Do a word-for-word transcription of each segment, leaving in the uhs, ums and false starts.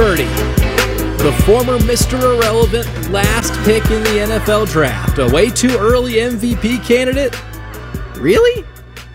Purdy, the former Mister Irrelevant last pick in the N F L draft, a way too early M V P candidate? Really?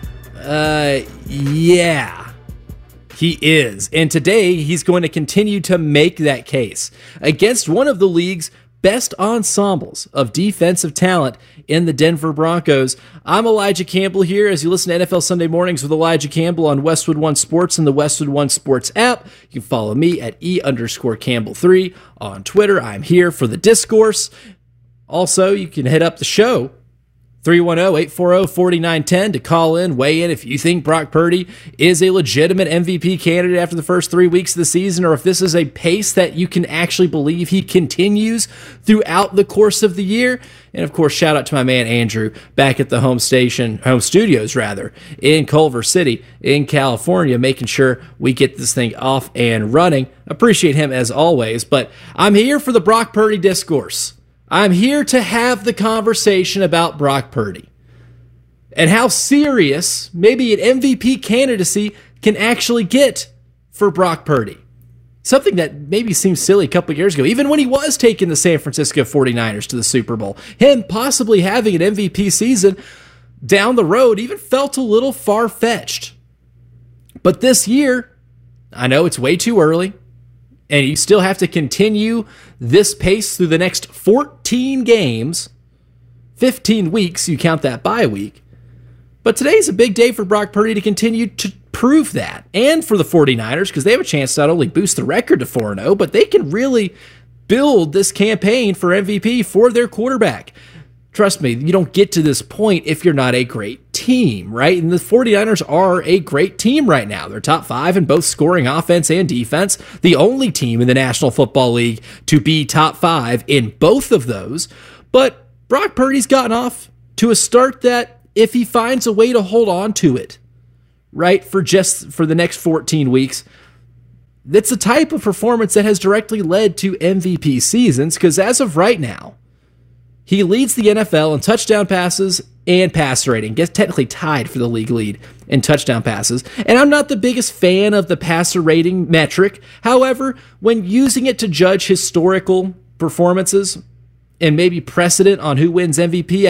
Uh, yeah, he is. And today, he's going to continue to make that case against one of the league's best ensembles of defensive talent in the Denver Broncos. I'm Elijah Campbell here as you listen to N F L Sunday Mornings with Elijah Campbell on Westwood One Sports and the Westwood One Sports app. You can follow me at E underscore Campbell three on Twitter. I'm here for the discourse. Also, you can hit up the show, three one zero, eight four zero, four nine one zero to call in, weigh in if you think Brock Purdy is a legitimate M V P candidate after the first three weeks of the season, or if this is a pace that you can actually believe he continues throughout the course of the year. And of course, shout out to my man Andrew back at the home station, home studios rather, in Culver City in California, making sure we get this thing off and running. Appreciate him as always, but I'm here for the Brock Purdy discourse. I'm here to have the conversation about Brock Purdy and how serious maybe an M V P candidacy can actually get for Brock Purdy. Something that maybe seemed silly a couple of years ago, even when he was taking the San Francisco forty-niners to the Super Bowl. Him possibly having an M V P season down the road even felt a little far-fetched. But this year, I know it's way too early, and you still have to continue this pace through the next fourteen games, fifteen weeks, you count that bye week. But today's a big day for Brock Purdy to continue to prove that. And for the forty-niners, because they have a chance to not only boost the record to four and oh, but they can really build this campaign for M V P for their quarterback. Trust me, you don't get to this point if you're not a great team, right? And the forty-niners are a great team right now. They're top five in both scoring offense and defense. The only team in the National Football League to be top five in both of those. But Brock Purdy's gotten off to a start that if he finds a way to hold on to it, right, for just for the next fourteen weeks, that's the type of performance that has directly led to M V P seasons, because as of right now, he leads the N F L in touchdown passes and passer rating. Gets technically tied for the league lead in touchdown passes. And I'm not the biggest fan of the passer rating metric. However, when using it to judge historical performances and maybe precedent on who wins M V P,